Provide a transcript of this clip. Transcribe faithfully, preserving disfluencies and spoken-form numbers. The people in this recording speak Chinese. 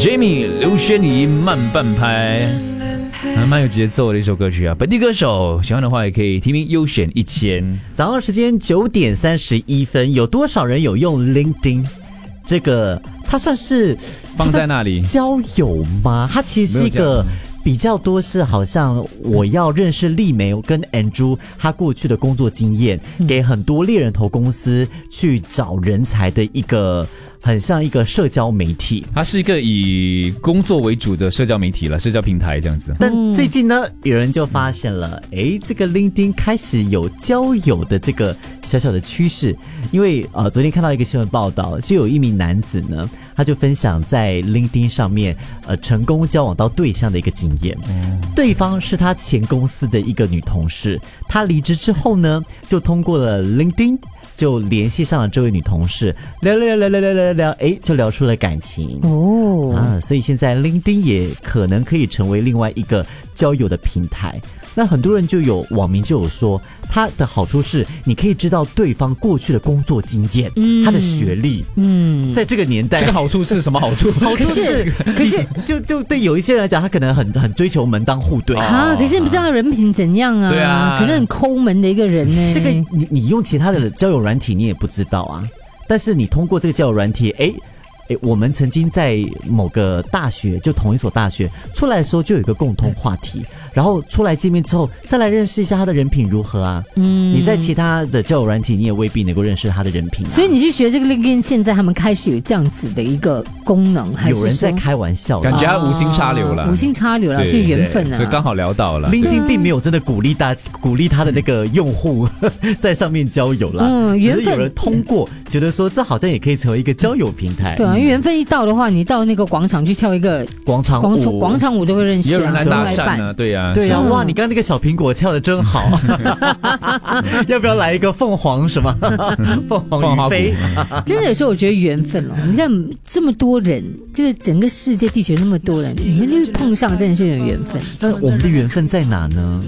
Jamie 刘轩怡慢半拍，还蛮有节奏的一首歌曲啊。本地歌手喜欢的话也可以提名优选一千。 早上时间九点三十一分，有多少人有用 LinkedIn 这个？它算是放在那里交友吗？它其实是一个比较多是好像我要认识丽梅跟 Andrew 他过去的工作经验，给很多猎人头公司去找人才的一个。很像一个社交媒体， 它是一个以工作为主的社交媒体了，社交平台这样子。 但最近呢，有人就发现了，哎，这个 LinkedIn 开始有交友的这个小小的趋势。因为呃，昨天看到一个新闻报道，就有一名男子呢，他就分享在 LinkedIn 上面呃成功交往到对象的一个经验。嗯、对方是他前公司的一个女同事，他离职之后呢，就通过了 LinkedIn。就联系上了这位女同事，聊聊聊聊聊聊聊，哎，就聊出了感情哦啊！所以现在 LinkedIn 也可能可以成为另外一个交友的平台。那很多人就有网民就有说，它的好处是你可以知道对方过去的工作经验，嗯、他的学历，嗯，在这个年代， 这个好处是什么好处？ 好处是，可是就就对有一些人来讲，他可能很很追求门当户对啊，可是你不知道人品怎样啊， 对啊， 可能很抠门的一个人呢。 这个你你用其他的交友软体你也不知道啊，但是你通过这个交友软体，哎。诶，我们曾经在某个大学，就同一所大学出来的时候，就有一个共同话题，然后出来见面之后，再来认识一下他的人品如何啊？嗯，你在其他的交友软体，你也未必能够认识他的人品、啊。 所以你去学这个 LinkedIn， 现在他们开始有这样子的一个功能，还是有人在开玩笑， 感觉他无心插柳了， 无心插柳了，是缘分啊， 所以刚好聊到了。 LinkedIn 并没有真的鼓励大鼓励他的那个用户在上面交友啦，嗯，缘分只是有人通过觉得说这好像也可以成为一个交友平台。 对啊，缘分一到的话，你到那个广场去跳一个广场舞， 广场舞都会认识、啊， 也有人来搭讪呢、啊，对呀、啊， 对呀、啊，哇，你刚刚那个小苹果跳得真好，要不要来一个凤凰什么？凤凰于飞？ 真的有时候我觉得缘分哦，你看这么多人，这个整个世界地球那么多人，你们就碰上真的是有缘分。 那我们的缘分在哪呢？